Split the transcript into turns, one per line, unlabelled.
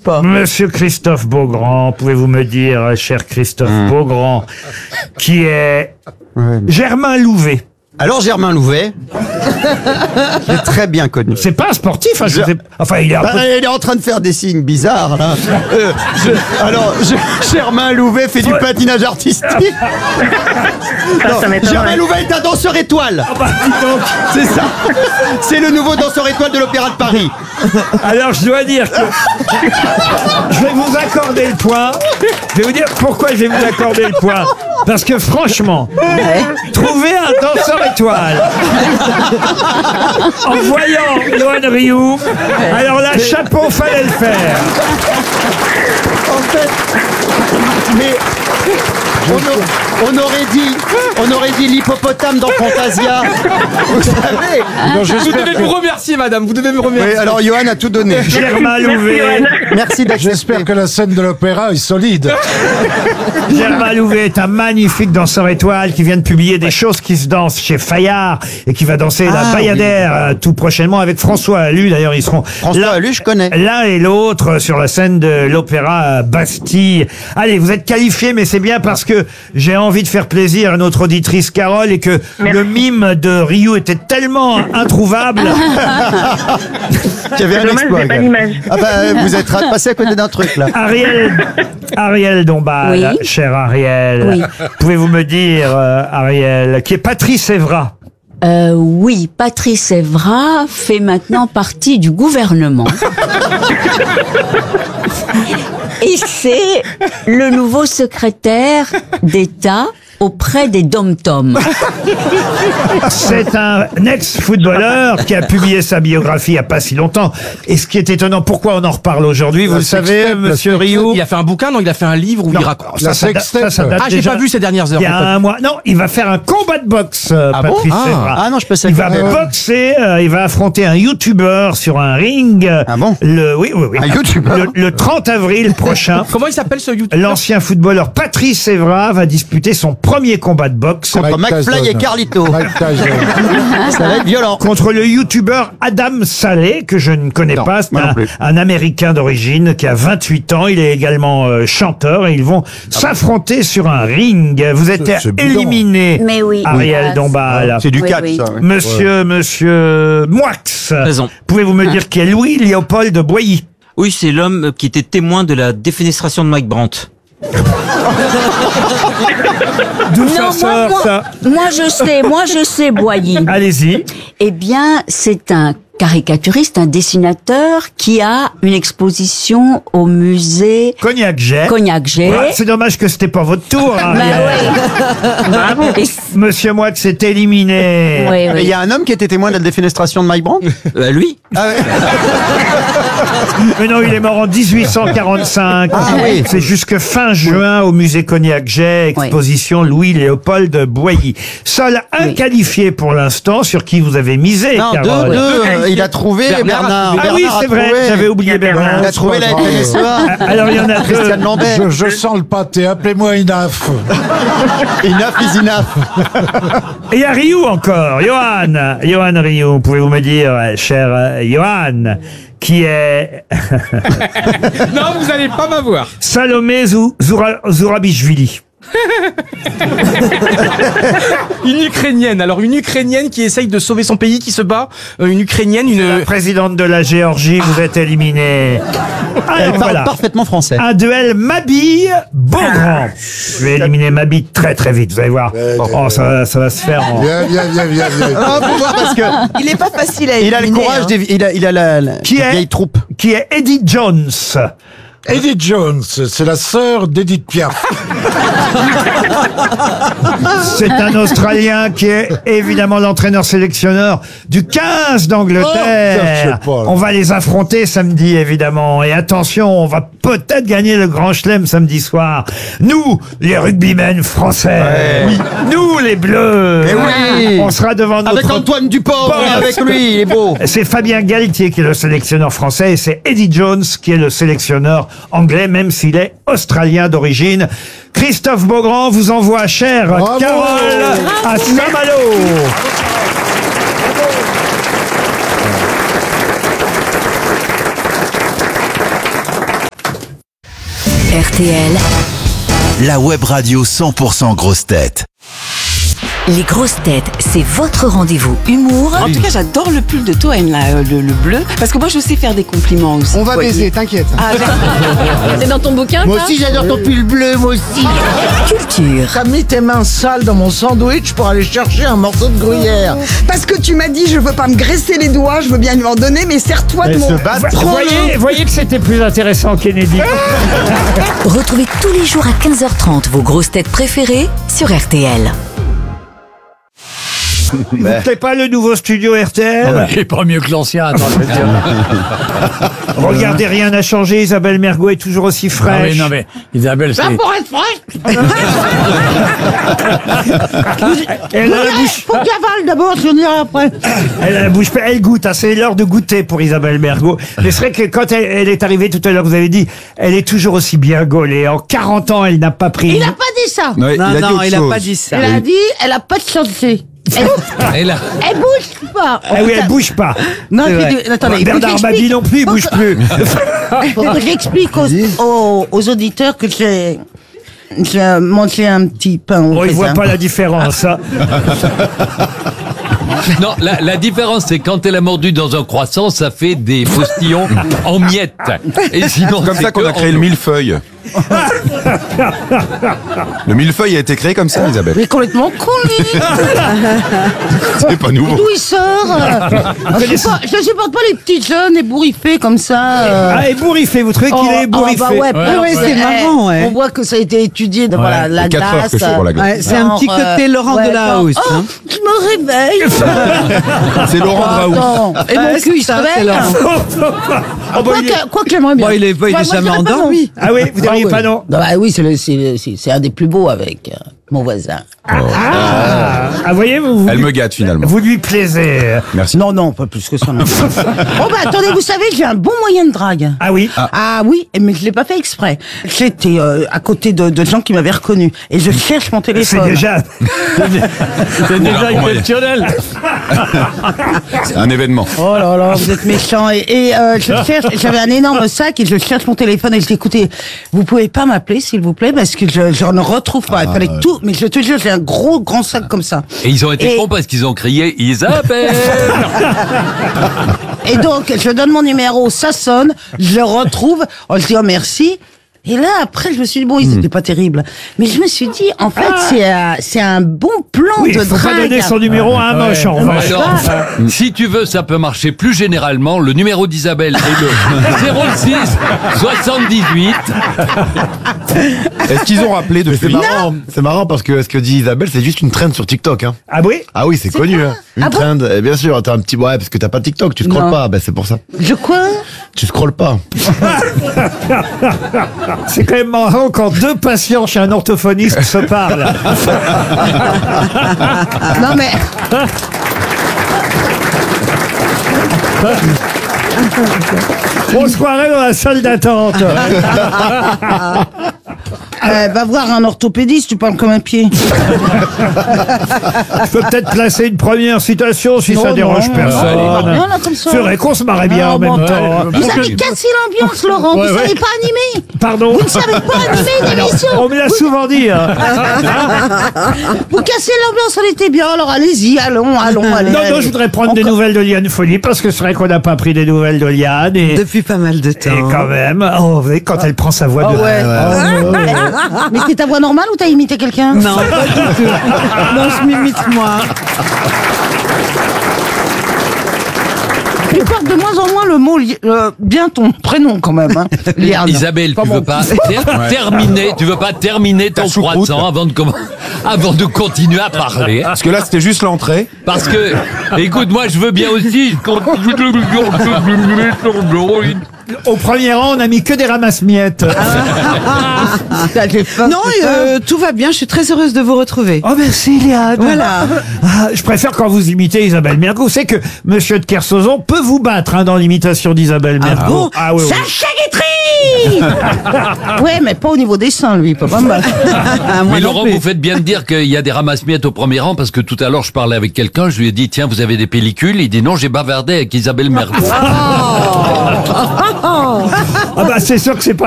pas.
Monsieur Christophe Beaugrand, pouvez-vous me dire, cher Christophe Beaugrand, qui est Germain Louvet?
Alors Germain Louvet, j'ai très bien connu.
C'est pas un sportif, hein, enfin il est un peu...
Il est en train de faire des signes bizarres là. Germain Louvet fait du patinage artistique. Germain Louvet est un danseur étoile.
Ah bah, dis donc.
C'est ça. C'est le nouveau danseur étoile de l'Opéra de Paris.
Alors je dois dire que je vais vous accorder le point. Je vais vous dire pourquoi je vais vous accorder le point. Parce que franchement, trouver un danseur étoile en voyant Yoann Rioux, alors là, chapeau, fallait le faire.
En fait, mais on aurait dit l'hippopotame dans Fantasia. Vous savez.
Vous devez me remercier, madame. Vous devez me remercier.
Oui, alors Yoann a tout donné.
Germain Louvet.
Merci d'accepter.
J'espère que la scène de l'opéra est solide.
Germain Louvet est un magnifique danseur étoile qui vient de publier des choses qui se dansent chez Fayard et qui va danser la Bayadère tout prochainement avec François Allu. D'ailleurs, ils seront
Allu, je connais.
L'un et l'autre sur la scène de l'Opéra Bastille. Allez, vous êtes qualifiés, mais c'est bien parce que j'ai envie de faire plaisir à notre auditrice Carole et que le mime de Rioux était tellement introuvable.
Qu'il y avait un exploit.
Pas l'image.
Ah bah, vous êtes passé à côté d'un truc là.
Ariel Dombal, cher Ariel, pouvez-vous me dire, Ariel, qui est Patrice Evra?
Oui, Patrice Evra fait maintenant partie du gouvernement. Et c'est le nouveau secrétaire d'État auprès des dom-toms.
C'est un ex-footballeur qui a publié sa biographie il n'y a pas si longtemps. Et ce qui est étonnant, pourquoi on en reparle aujourd'hui, vous le savez, monsieur Rioux?
Il a fait un bouquin, non? Il a fait un livre où il raconte.
Ça date
j'ai
déjà
pas vu ces dernières heures.
il y a un mois. Non, il va faire un combat de boxe, Patrice Evra.
Ah non, je peux
Il va boxer, il va affronter un YouTuber sur un ring.
Ah bon?
Oui.
Un YouTuber.
Le 30 avril prochain.
Comment il s'appelle ce YouTuber?
L'ancien footballeur Patrice Evra va disputer son premier combat de boxe
Contre McFly et Carlito. Ça va être violent.
contre le youtubeur Adam Saleh, que je ne connais pas. C'est un Américain d'origine qui a 28 ans. Il est également chanteur et ils vont s'affronter sur un ring. Vous êtes éliminé,
Mais oui.
Ariel Dombal.
C'est du catch, ça. Ouais.
Monsieur Moix,
Raison.
pouvez-vous me dire qui est Louis-Léopold Boilly?
Oui, c'est l'homme qui était témoin de la défenestration de Mike Brandt.
D'où ça sort, ça?
Moi je sais, Boilly.
Allez-y.
Eh bien, c'est un caricaturiste, un dessinateur qui a une exposition au musée
Cognac-Jet.
Cognac-Jet.
Ouais, c'est dommage que c'était pas votre tour.
Et-
Monsieur Moix est éliminé.
Oui,
Et il
oui.
y a un homme qui était témoin de la défenestration de Mike Brandt.
Lui
Ah ouais.
Mais non, il est mort en 1845.
oui.
C'est jusque fin juin au musée Cognac-Jet, exposition Louis-Léopold Boilly. Seul un qualifié pour l'instant, sur qui vous avez misé,
Non,
Carole.
il a trouvé Bernard.
Ah oui, c'est vrai, j'avais oublié Bernard.
Il a trouvé la FNSEA.
Alors il y en a deux.
Christiane Lambert.
Je sens le pâté, appelez-moi Inaf.
Enough is enough.
Et il y a Rioux encore, Yoann Rioux, pouvez-vous me dire, cher Yoann, qui est
Non, vous allez pas m'avoir.
Salomé Zourabichvili.
Une Ukrainienne. Alors, une Ukrainienne qui essaye de sauver son pays, qui se bat. Une Ukrainienne,
La présidente de la Géorgie, vous êtes éliminée.
Elle
Alors
parle
voilà,
parfaitement français.
un duel Mabille-Beaugrand. Je vais éliminer Mabille très très vite, vous allez voir. Oh, ça va se faire en...
Viens.
Ah, faut voir parce que
Il est pas facile à
il a le
éliminer,
courage,
hein.
il a la
Qui est-
vieille troupe.
Qui est Eddie Jones.
Edith Jones, c'est la sœur d'Edith Piaf.
C'est un Australien qui est évidemment l'entraîneur-sélectionneur du 15 d'Angleterre.
Oh, ça, je sais pas.
On va les affronter samedi, évidemment. Et attention, on va peut-être gagner le Grand Chelem samedi soir. Nous, les rugbymen français. Oui. Nous, les Bleus.
Eh oui.
On sera devant notre...
Avec Antoine Dupont, avec lui, il est beau.
C'est Fabien Galtier qui est le sélectionneur français et c'est Eddie Jones qui est le sélectionneur anglais, même s'il est australien d'origine. Christophe Beaugrand vous envoie, chère
Bravo.
Carole, à Saint-Malo.
RTL,
La web radio 100% grosses têtes.
les grosses têtes, c'est votre rendez-vous humour.
En tout cas, j'adore le pull de Toen, là, le bleu, parce que moi, je sais faire des compliments aussi.
On va baiser, t'inquiète.
Ah, c'est dans ton bouquin,
Moi aussi, j'adore ton pull bleu, moi aussi.
Culture,
T'as mis tes mains sales dans mon sandwich pour aller chercher un morceau de gruyère.
Parce que tu m'as dit, je veux pas me graisser les doigts, je veux bien lui en donner, mais serre-toi de mon...
Voyez que c'était plus intéressant, Kennedy.
retrouvez tous les jours à 15h30 vos grosses têtes préférées sur RTL.
Vous ne plaît pas le nouveau studio RTL?
Il est pas mieux que l'ancien, attends, je vais te dire.
Regardez, rien n'a changé. Isabelle Mergo est toujours aussi fraîche.
Non mais Isabelle, c'est...
Pour être fraîche,
Elle a la bouche,
faut que j'avale d'abord, je dirai après.
elle a la bouche, elle goûte. Hein, c'est l'heure de goûter pour Isabelle Mergo. Mais c'est vrai que quand elle est arrivée tout à l'heure, vous avez dit, elle est toujours aussi bien gaulée. En 40 ans, elle n'a pas pris.
Il a pas dit ça.
Non, il a pas dit ça.
Il a dit, elle a pas de santé. Elle bouge pas.
Ah oui, elle bouge pas.
Non, attendez, il faut que
Bernard
j'explique.
Mabie non plus, il bouge plus.
Faut que j'explique aux auditeurs que j'ai mangé un petit pain au
On ne voit
raisin.
pas la différence. Hein.
Non, la différence, c'est quand elle a mordu dans un croissant, ça fait des postillons en miettes. Et sinon,
Comme
c'est
ça qu'on
que
a créé
en-
le millefeuille. Le millefeuille a été créé comme ça, Isabelle.
Mais complètement con, lui.
C'est pas nouveau.
D'où il sort je supporte pas les petits jeunes ébouriffés comme ça.
Ah, ébouriffé, vous trouvez qu'il est ébouriffé?
bah ouais,
c'est marrant, ouais.
On voit que ça a été étudié dans la
4 heures
glace.
que je fais pour la glace.
Ouais, c'est un petit côté Laurent Delahousse.
Oh,
hein.
je me réveille.
C'est Laurent Draoux.
Attends, et mon cul, il se
ça, c'est
réveille.
Laurent.
Oh, bah, il est-
Quoi que j'aimerais bien.
Bon, il est
Moi, je
jamais
dirais pas
endormi.
Ah oui, vous diriez
oui.
pas non?
Bah oui, c'est un des plus beaux avec mon voisin.
Ah, voyez, vous,
Elle me gâte finalement.
vous lui plaisez.
Merci.
Non, pas plus que ça. Non. Oh bah attendez, vous savez, j'ai un bon moyen de drague.
Ah oui?
Ah oui, mais je l'ai pas fait exprès. J'étais à côté de gens qui m'avaient reconnu et je cherche mon téléphone.
C'est déjà...
C'est déjà exceptionnel. C'est un événement.
Oh là là, vous êtes méchants. Et je cherche, j'avais un énorme sac et je cherche mon téléphone et je dis, écoutez, vous pouvez pas m'appeler s'il vous plaît parce que je ne retrouve pas. Il fallait tout, mais je te jure, j'ai un grand sac comme ça.
Et ils ont été cons parce qu'ils ont crié Isabelle.
Et donc, je donne mon numéro, ça sonne, je le retrouve, je dis oh merci. Et là, après, je me suis dit, bon, ils étaient pas terribles. Mais je me suis dit, en fait, c'est un bon plan
Oui,
de
il faut pas
drague.
donner son numéro à un moche, en revanche.
Alors, si tu veux, ça peut marcher plus généralement. Le numéro d'Isabelle est le 06 78.
Est-ce qu'ils ont rappelé depuis?
C'est marrant parce que ce que dit Isabelle, c'est juste une trend sur TikTok. Hein.
Ah oui?
Ah oui, c'est connu. Hein. Une trend. Et bien sûr, t'as un petit... Ouais, parce que t'as pas TikTok, tu scrolles
Non.
pas. Ben, c'est pour ça.
Je quoi?
Tu scrolles pas.
C'est quand même marrant quand deux patients chez un orthophoniste se parlent.
Non mais...
On se croirait dans la salle d'attente.
va voir un orthopédiste, tu parles comme un pied.
Je peux peut-être placer une première citation si ça dérange personne.
Non, là, comme ça.
C'est vrai qu'on se marrait bien en même temps.
Vous avez cassé l'ambiance, Laurent. Vous savez pas animer.
Pardon?
Vous ne savez pas animer une émission.
On me l'a souvent dit. Hein.
Vous cassez l'ambiance, on était bien. Alors allez-y, allons, allez.
Non, je voudrais prendre des nouvelles de Liane Folly parce que c'est vrai qu'on n'a pas pris des nouvelles de Liane. Et,
Depuis pas mal de temps.
et quand même, oh, vous voyez, quand elle prend sa voix de...
Mais c'est ta voix normale ou t'as imité quelqu'un?
Non, pas du tout. Non, je m'imite moi.
Tu portes de moins en moins le mot bien ton prénom quand même. Hein. Liane.
Isabelle, tu veux pas terminer, tu veux pas terminer ton croissant avant de continuer à parler.
Parce que là, c'était juste l'entrée.
Parce que, écoute, moi, je veux bien aussi.
Au premier rang, on n'a mis que des ramasse-miettes.
Non, tout va bien, je suis très heureuse de vous retrouver.
Oh, merci, Liane.
Voilà.
Ah, je préfère quand vous imitez Isabelle Mergo. C'est que Monsieur de Kersauzon peut vous battre hein, dans l'imitation d'Isabelle Mergo.
bon
Ah oui, oui.
Sacha Guitry. Ouais, mais pas au niveau des seins, lui, il peut pas me battre.
Mais Laurent, vous faites bien de dire qu'il y a des ramasse-miettes au premier rang parce que tout à l'heure, je parlais avec quelqu'un, je lui ai dit, tiens, vous avez des pellicules? Il dit, non, j'ai bavardé avec Isabelle Mergo.
Ah bah c'est sûr que c'est pas